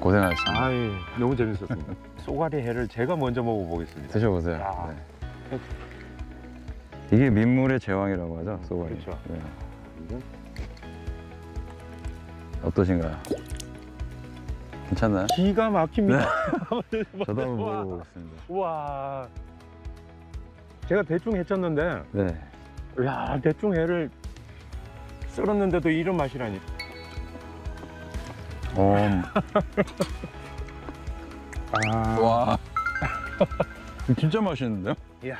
고생하셨습니다. 아이, 너무 재밌었습니다. 쏘가리 회를 제가 먼저 먹어보겠습니다. 드셔보세요. 야. 네. 이게 민물의 제왕이라고 하죠, 쏘가리. 그렇죠. 네. 어떠신가요? 괜찮나요? 기가 막힙니다. 저도 한번 우와. 먹어보겠습니다. 우와. 제가 대충 해쳤는데, 네. 야, 대충 회를 썰었는데도 이런 맛이라니. 아, 와. 진짜 맛있는데요? 이야.